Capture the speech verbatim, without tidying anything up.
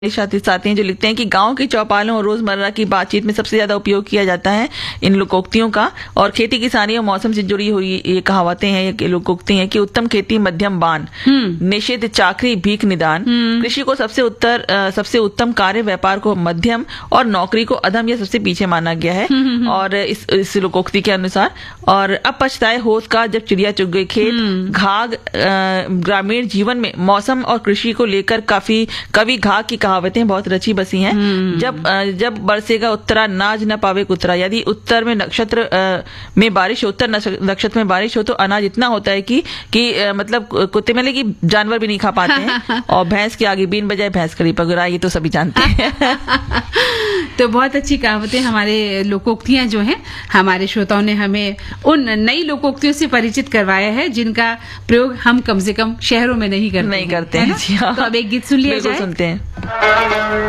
साथी साथी हैं जो लिखते हैं कि गांव की चौपालों और रोजमर्रा की बातचीत में सबसे ज्यादा उपयोग किया जाता है इन लोकोक्तियों का। और खेती किसानी और मौसम से जुड़ी हुई ये कहावतें हैं, ये लोकोक्ति हैं कि उत्तम खेती मध्यम बान, निषेध चाकरी भीख निदान, कृषि को सबसे उत्तर सबसे उत्तम कार्य, व्यापार को मध्यम और नौकरी को अधम या सबसे पीछे माना गया है। और इस, इस लोकोक्ति के अनुसार और अब पछताए होश का जब चिड़िया चुग गई खेत, घाघ ग्रामीण जीवन में मौसम और कृषि को लेकर काफी कवि घाघ की कहावतें बहुत रची बसी हैं। जब जब बरसेगा उत्तरा नाज न पावे कुतरा, यदि उत्तर में नक्षत्र में बारिश, उत्तर नक्षत्र में बारिश हो तो अनाज इतना होता है कि कि मतलब कुत्ते में कि जानवर भी नहीं खा पाते हैं। और भैंस के आगे बीन बजाए भैंस कड़ी पगुरा, ये तो सभी जानते हैं। तो बहुत अच्छी कहावतें, हमारे लोकोक्तियां जो हैं, हमारे श्रोताओं ने हमें उन नई लोकोक्तियों से परिचित करवाया है जिनका प्रयोग हम कम से कम शहरों में नहीं करते नहीं करते हैं। तो अब एक गीत सुन लिया जाए। सुनते हैं।